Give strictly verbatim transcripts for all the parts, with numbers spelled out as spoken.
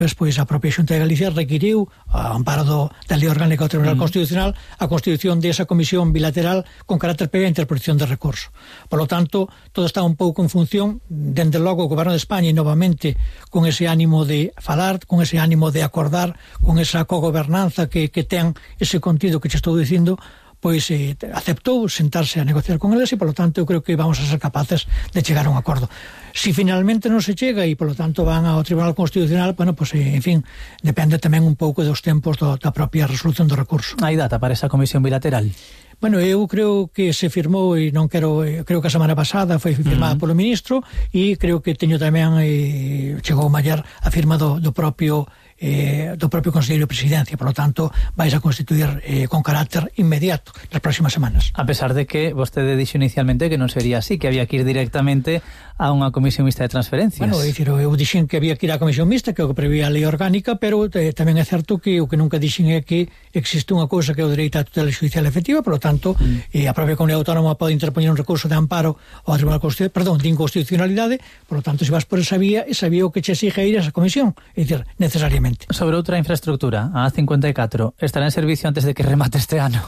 Despois a propia Xunta de Galicia requiriu, ao amparo do, da Lei Orgánica do Tribunal mm. Constitucional, a constitución desa comisión bilateral con carácter previo a interposición de recurso. Por lo tanto, todo está un pouco en función, dende logo, o Goberno de España, e novamente con ese ánimo de falar, con ese ánimo de acordar, con esa cogobernanza que, que ten ese contido que te estou dicindo, pois eh, aceptou sentarse a negociar con eles e, polo tanto, eu creo que vamos a ser capaces de chegar a un acordo. Si finalmente non se chega e, polo tanto, van ao Tribunal Constitucional, bueno, pois, eh, en fin, depende tamén un pouco dos tempos do, da propia resolución do recurso. Hai data para esa comisión bilateral? Bueno, eu creo que se firmou, e non quero, creo que a semana pasada foi firmada uh-huh. polo ministro, e creo que teño tamén, eh, chegou maior a firma do, do propio Eh, do propio Consello de Presidencia, por lo tanto vais a constituir eh, con carácter inmediato nas próximas semanas. A pesar de que vostede dixo inicialmente que non sería así, que había que ir directamente a unha comisión mixta de transferencias. Bueno, é dicir, eu dixen que había que ir á comisión mixta, que é o que prevía a lei orgánica, pero eh, tamén é certo que o que nunca dixen é que existe unha cousa que é o dereito á tutela xudicial efectiva, por lo tanto, mm. eh, a propia Comunidade Autónoma pode interpoñer un recurso de amparo ao Tribunal Constitucional, perdón, de inconstitucionalidade, por lo tanto, se vas por esa vía, esa vía o que che exige ir a esa comisión, é dicir, necesariamente. Sobre outra infraestructura, a A cincuenta e catro, estará en servicio antes de que remate este ano?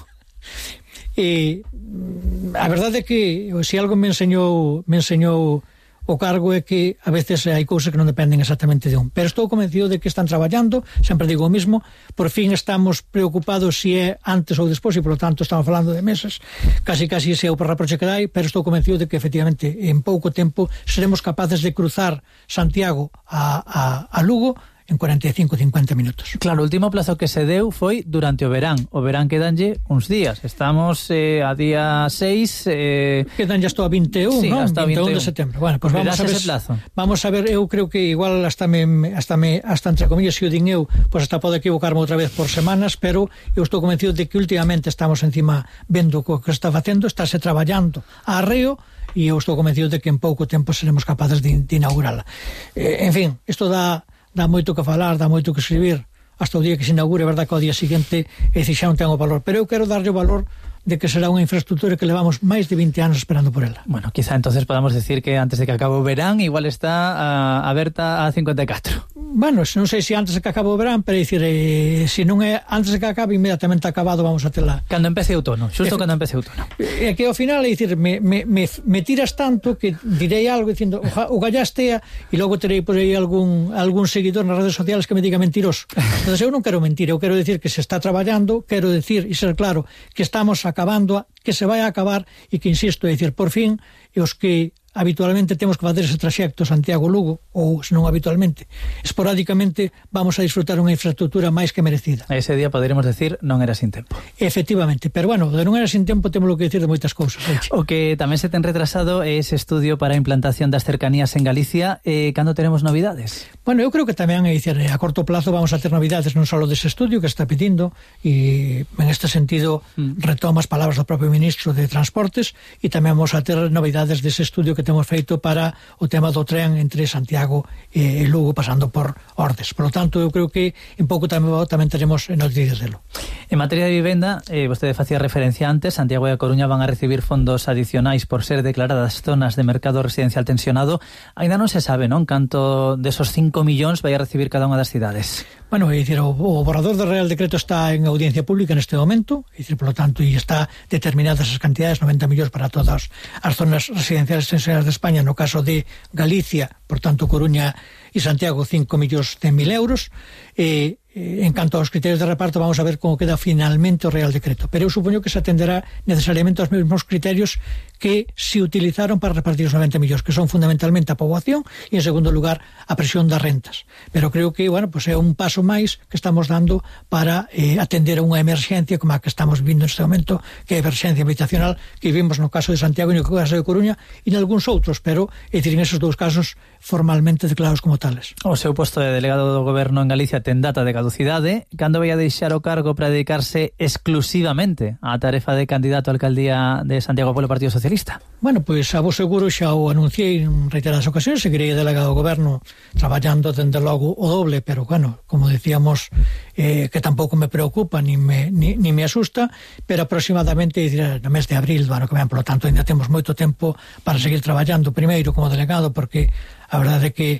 E a verdade é que se algo me enseñou me enseñou o cargo é que a veces hai cousas que non dependen exactamente de un, pero estou convencido de que están traballando, sempre digo o mismo, por fin estamos preocupados se é antes ou despois, e por lo tanto estamos falando de meses, casi casi se é o reproche que dai, pero estou convencido de que efectivamente en pouco tempo seremos capaces de cruzar Santiago a, a, a Lugo en cuarenta e cinco a cincuenta minutos. Claro, o último plazo que se deu foi durante o verán. O verán quedanlle uns días. Estamos eh, a día seis... Eh... Quedanlle hasta a vinte e un, sí, non? Hasta vinte e un de setembro. Bueno, pues vamos a ver, plazo. Vamos a ver, eu creo que igual hasta me, hasta me, hasta entre comillas, se o din eu, pues hasta pode equivocarme outra vez por semanas, pero eu estou convencido de que últimamente estamos encima vendo o que se está facendo, estáse traballando a arreo, e eu estou convencido de que en pouco tempo seremos capaces de, de inaugurala. Eh, en fin, isto dá dá moito que falar, dá moito que escribir hasta o día que se inaugure, verdad que ao día seguinte e xa non ten o valor, pero eu quero darlle o valor de que será unha infraestructura que levamos máis de vinte anos esperando por ela. Bueno, quizá entonces podamos decir que antes de que acabe o verán igual está uh, aberta a cincuenta e catro. Bueno, non sei se antes de que acabe o verán, pero dicir, eh, se non é antes de que acabe, inmediatamente acabado vamos a tela. Cando empece o outono, xusto e, cando empece o outono. É que ao final, é dicir, me, me, me, me tiras tanto que direi algo dicindo o gallastea e logo terei por aí algún, algún seguidor nas redes sociales que me diga mentiroso. Entón eu non quero mentir, eu quero decir que se está traballando, quero decir e ser claro que estamos acabando, que se vai a acabar e que, insisto, é dicir, por fin, e os que habitualmente temos que facer ese traxecto Santiago-Lugo, ou se non habitualmente, esporádicamente vamos a disfrutar unha infraestructura máis que merecida. Ese día poderemos decir non era sin tempo. Efectivamente, pero bueno, de non era sin tempo temos lo que decir de moitas cousas. Eche. O que tamén se ten retrasado é ese estudio para a implantación das cercanías en Galicia. Eh, cando teremos novidades? Bueno, eu creo que tamén é dicir, a corto plazo vamos a ter novidades non só dese estudio que está pedindo, e en este sentido mm. retomo as palabras do propio ministro de Transportes, e tamén vamos a ter novidades dese estudio que temos feito para o tema do tren entre Santiago e Lugo pasando por Ordes. Por lo tanto, eu creo que en pouco tamén, tamén teremos noticias delo. En materia de vivenda, eh, vostede facía referencia antes, Santiago e a Coruña van a recibir fondos adicionais por ser declaradas zonas de mercado residencial tensionado. Ainda non se sabe, non? Canto desos cinco millóns vai a recibir cada unha das cidades. Bueno, é dicir, o, o borrador do Real Decreto está en audiencia pública neste momento, é dicir, por lo tanto, e está determinadas as cantidades, noventa millóns para todas as zonas residenciales tensionadas de España, no caso de Galicia, por tanto, Coruña e Santiago, cinco millóns cen mil euros, e en canto aos criterios de reparto vamos a ver como queda finalmente o Real Decreto, pero eu supoño que se atenderá necesariamente aos mesmos criterios que se utilizaron para repartir os noventa millóns, que son fundamentalmente a poboación e, en segundo lugar, a presión das rentas. Pero creo que, bueno, pues é un paso máis que estamos dando para eh, atender a unha emerxencia como a que estamos vindo neste momento, que é a emerxencia habitacional que vimos no caso de Santiago e no caso de Coruña e en algúns outros, pero, é dicir, en esos dous casos formalmente declarados como tales. O seu posto de delegado do Goberno en Galicia ten data de caducidade. Cando vai a deixar o cargo para dedicarse exclusivamente á tarefa de candidato á alcaldía de Santiago polo Partido Socialista? Bueno, pois a vos seguro xa o anunciei en reiteradas ocasións, seguirei delegado do Goberno traballando dende logo o doble, pero bueno, como decíamos, eh, que tampouco me preocupa ni me, ni, ni me asusta, pero aproximadamente no mes de abril do ano que ven, por lo tanto ainda temos moito tempo para seguir traballando, primeiro como delegado, porque a verdade é que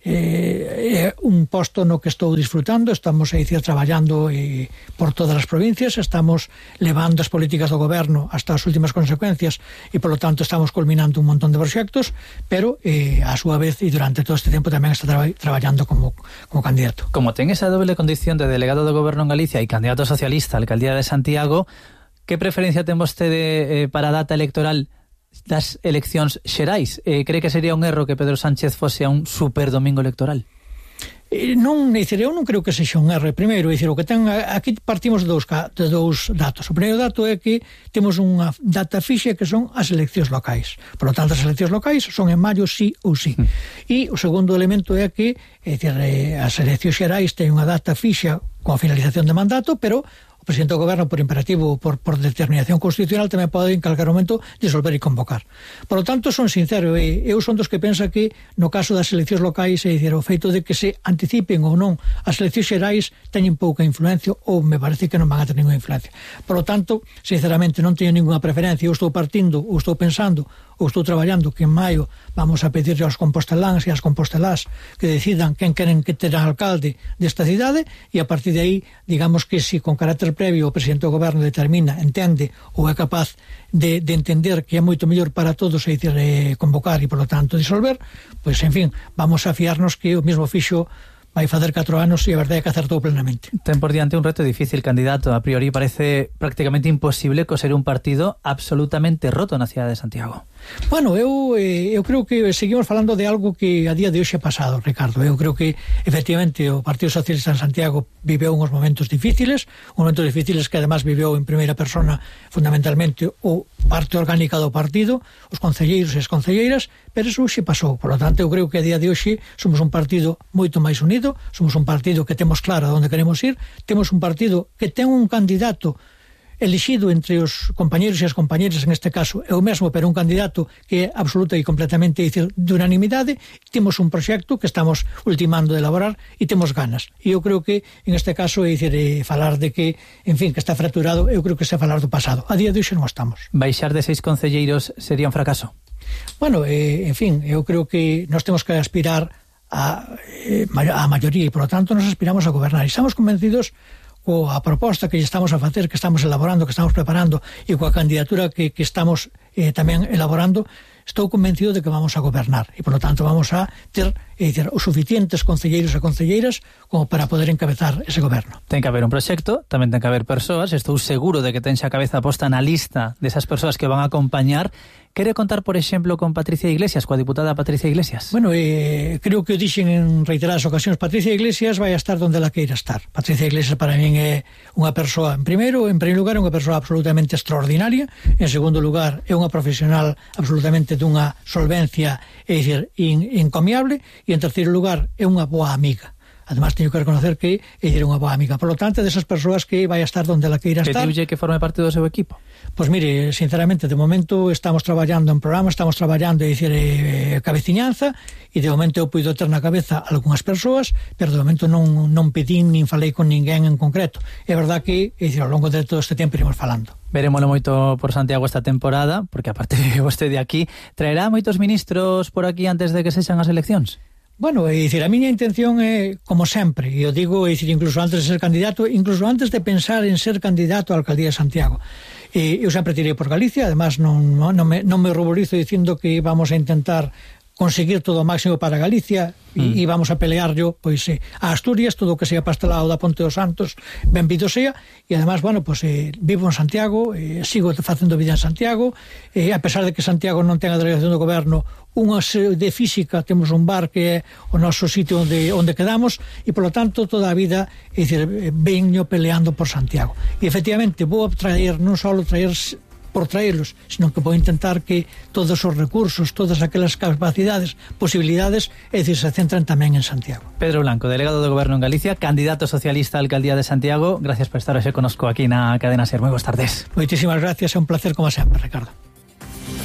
é un posto no que estou disfrutando. Estamos a dicir traballando eh, por todas as provincias, estamos levando as políticas do goberno hasta as últimas consecuencias e polo tanto estamos culminando un montón de proxectos, pero eh, a súa vez e durante todo este tempo tamén está traba, traballando como, como candidato. Como ten esa doble condición de delegado do goberno en Galicia e candidato socialista á alcaldía de Santiago, que preferencia ten vostede eh, para a data electoral das eleccións xerais? Eh, cree que sería un erro que Pedro Sánchez fose a un super domingo electoral? Eh, non, dicir, eu non creo que sexa un erro. Primeiro, dicir, o que ten, aquí partimos de dous, de dous datos. O primeiro dato é que temos unha data fixa que son as eleccións locais. Por lo tanto, as eleccións locais son en maio sí ou sí. Mm. E o segundo elemento é que é dicir, as eleccións xerais ten unha data fixa con a finalización de mandato, pero o presidente do goberno, por imperativo, por, por determinación constitucional, tamén pode en calquer momento disolver e convocar. Por lo tanto, son sincero, e eu son dos que pensa que no caso das eleccións locais, é dicir, o feito de que se anticipen ou non as eleccións xerais teñen pouca influencia, ou me parece que non van a ter ninguna influencia. Por lo tanto, sinceramente, non teño ninguna preferencia. Eu estou partindo, ou estou pensando, ou estou traballando que en maio vamos a pedirle aos composteláns e ás compostelás que decidan quen queren que ter alcalde desta cidade, e a partir de aí, digamos que se con carácter previo o presidente do goberno determina, entende ou é capaz de, de entender que é moito mellor para todos, é dicir, eh, convocar e, por lo tanto, disolver, pois, en fin, vamos a fiarnos que o mesmo fixo vai facer catro anos e a verdade é que acertou plenamente. Ten por diante un reto difícil, candidato. A priori parece prácticamente imposible coser un partido absolutamente roto na cidade de Santiago. Bueno, eu, eh, eu creo que seguimos falando de algo que a día de hoxe é pasado, Ricardo. Eu creo que, efectivamente, o Partido Socialista en Santiago viveu uns momentos difíciles, uns momentos difíciles que, además, viveu en primeira persona, fundamentalmente, o parte orgánica do partido, os concelleiros e as concelleiras, pero eso hoxe pasou. Por lo tanto, eu creo que a día de hoxe somos un partido moito máis unido, somos un partido que temos claro a onde queremos ir, temos un partido que ten un candidato elixido entre os compañeros e as compañeras, en este caso é o mesmo, pero un candidato que é absoluta e completamente, dicir, de unanimidade. Temos un proxecto que estamos ultimando de elaborar e temos ganas. E eu creo que, en este caso, é dicir, é falar de que, en fin, que está fracturado, eu creo que é falar do pasado. A día de hoxe non estamos. Baixar de seis concelleiros sería un fracaso? Bueno, eh, en fin, eu creo que nós temos que aspirar a, eh, a maioría e, por lo tanto, nos aspiramos a gobernar. E estamos convencidos coa proposta que estamos a facer, que estamos elaborando, que estamos preparando, e coa candidatura que, que estamos eh, tamén elaborando, estou convencido de que vamos a gobernar e, por lo tanto, vamos a ter é dicir, os suficientes concelleiros e concelleiras como para poder encabezar ese goberno. Ten que haber un proxecto, tamén ten que haber persoas. Estou seguro de que ten xa a cabeza posta na lista desas persoas que van a acompañar. Quere contar, por exemplo, con Patricia Iglesias, coa diputada Patricia Iglesias? Bueno, eh, creo que o dixen en reiteradas ocasións, Patricia Iglesias vai a estar donde la queira estar. Patricia Iglesias para min é unha persoa, en primeiro, en primeiro lugar, é unha persoa absolutamente extraordinaria, en segundo lugar, é unha profesional absolutamente dunha solvencia, é dicir, in, encomiable, e en terceiro lugar, é unha boa amiga. Además, teño que reconocer que é unha boa amiga. Por lo tanto, desas persoas que vai a estar donde la queira estar. Pediulle que forme parte do seu equipo? Pois mire, sinceramente, de momento estamos traballando en programa, estamos traballando, é dicir, eh, cabeciñanza, e de momento eu puido ter na cabeza algunhas persoas, pero de momento non, non pedín nin falei con ninguén en concreto. É verdad que, é dicir, ao longo de todo este tempo iremos falando. Verémoslo moito por Santiago esta temporada, porque aparte de vostede aquí, traerá moitos ministros por aquí antes de que sexan as eleccións? Bueno, é dicir, a miña intención é, como sempre, e eu digo, é dicir, incluso antes de ser candidato, incluso antes de pensar en ser candidato á alcaldía de Santiago. E eu sempre tirei por Galicia, además non, non, me, non me ruborizo dicindo que vamos a intentar conseguir todo o máximo para Galicia e, mm. e vamos a pelear yo, pois, eh, a Asturias, todo o que sea pastelado da Ponte dos Santos, benvido sea, e además, bueno, pois, eh, vivo en Santiago, eh, sigo facendo vida en Santiago, eh, a pesar de que Santiago non ten a delegación do goberno, unha de física, temos un bar que é o noso sitio onde, onde quedamos, e, polo tanto, toda a vida, é dicir, veño peleando por Santiago. E, efectivamente, vou a traer, non só traer por traerlos, sino que vou intentar que todos os recursos, todas aquelas capacidades, posibilidades, é dicir, se centran tamén en Santiago. Pedro Blanco, delegado do Goberno en Galicia, candidato socialista á alcaldía de Santiago, gracias por estar hoxe conosco aquí na Cadena SER. Moi boas tardes. Moitísimas gracias, é un placer como sempre, Ricardo.